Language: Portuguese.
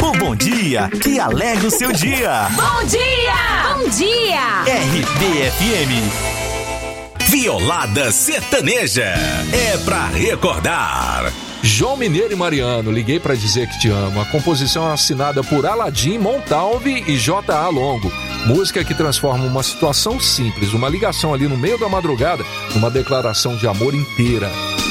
O bom dia que alegra o seu dia. Bom dia! Bom dia! RBFM. Violada Sertaneja. É pra recordar. João Mineiro e Mariano, liguei pra dizer que te amo. A composição é assinada por Aladim, Montalve e J.A. Longo. Música que transforma uma situação simples, uma ligação ali no meio da madrugada, numa declaração de amor inteira.